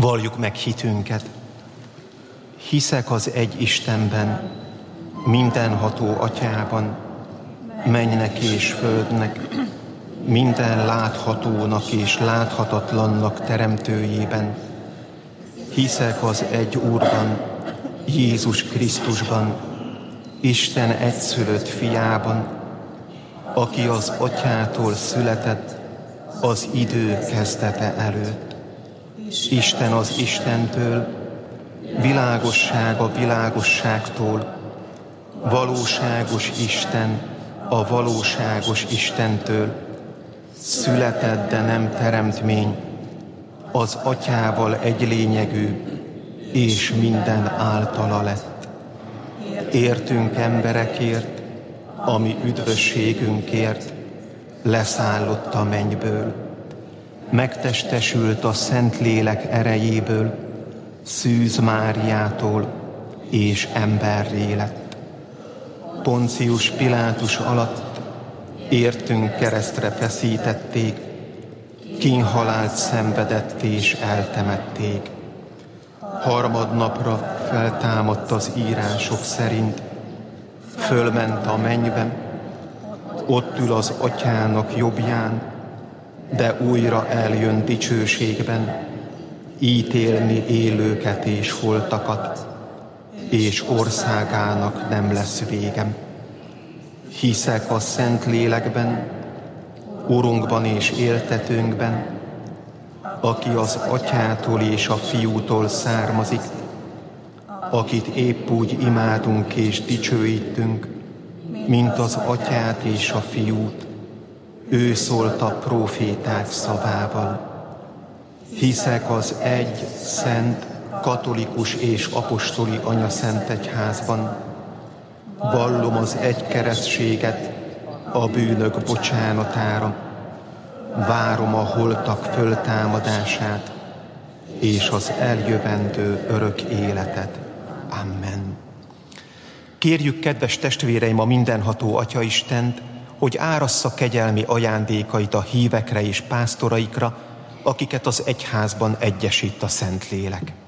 Valljuk meg hitünket. Hiszek az egy Istenben, mindenható Atyában, mennynek és földnek, minden láthatónak és láthatatlannak teremtőjében. Hiszek az egy Úrban, Jézus Krisztusban, Isten egyszülött fiában, aki az Atyától született az idő kezdete előtt. Isten az Istentől, világosság a világosságtól, valóságos Isten a valóságos Istentől, született, de nem teremtmény, az Atyával egy lényegű, és minden általa lett. Értünk emberekért, ami üdvösségünkért, leszállott a mennyből, megtestesült a Szentlélek erejéből, Szűz Máriától, és emberré lett. Poncius Pilátus alatt értünk keresztre feszítették, kínhalált szenvedett és eltemették. Harmadnapra feltámadt az írások szerint, fölment a mennybe, ott ül az Atyának jobbján, de újra eljön dicsőségben, ítélni élőket és holtakat, és országának nem lesz végem. Hiszek a Szentlélekben, Urunkban és éltetőnkben, aki az Atyától és a Fiútól származik, akit épp úgy imádunk és dicsőítünk, mint az Atyát és a Fiút. Ő szólt a próféták szavával. Hiszek az egy, szent, katolikus és apostoli anyaszent egyházban. Vallom az egy keresztséget a bűnök bocsánatára. Várom a holtak föltámadását és az eljövendő örök életet. Amen. Kérjük, kedves testvéreim, a mindenható Atyaistent, hogy árassza kegyelmi ajándékait a hívekre és pásztoraikra, akiket az egyházban egyesít a Szentlélek.